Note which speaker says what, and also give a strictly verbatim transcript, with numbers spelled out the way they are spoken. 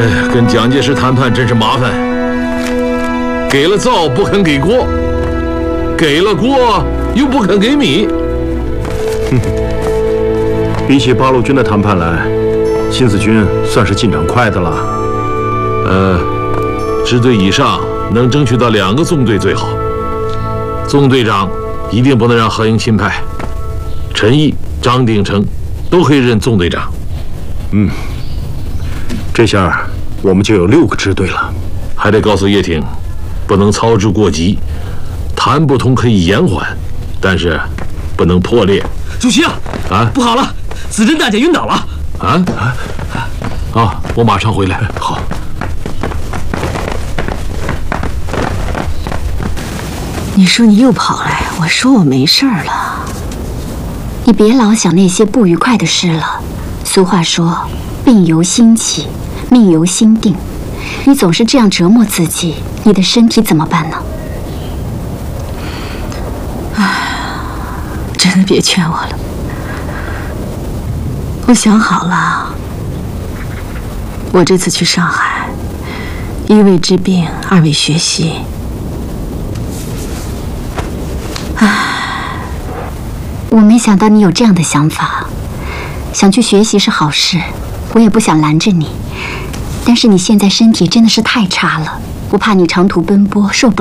Speaker 1: 哎，跟蒋介石谈判真是麻烦，给了灶不肯给锅，给了锅又不肯给米。
Speaker 2: 哼哼，比起八路军的谈判来，新四军算是进展快的了。
Speaker 1: 呃，支队以上能争取到两个纵队最好。纵队长一定不能让何应钦派，陈毅、张定成都可以任纵队长。
Speaker 2: 嗯，这下我们就有六个支队了。
Speaker 1: 还得告诉叶挺，不能操之过急，谈不通可以延缓，但是不能破裂。
Speaker 3: 主席啊，
Speaker 1: 啊，
Speaker 3: 不好了，子珍大姐晕倒了。
Speaker 1: 啊啊啊！我马上回来。
Speaker 2: 好。
Speaker 4: 你说你又跑来，我说我没事儿了。
Speaker 5: 你别老想那些不愉快的事了。俗话说，病由心起，命由心定。你总是这样折磨自己，你的身体怎么办呢？
Speaker 4: 唉，真的别劝我了。我想好了，我这次去上海，一为治病，二为学习。
Speaker 5: 唉，我没想到你有这样的想法。想去学习是好事，我也不想拦着你。但是你现在身体真的是太差了，我怕你长途奔波受不了。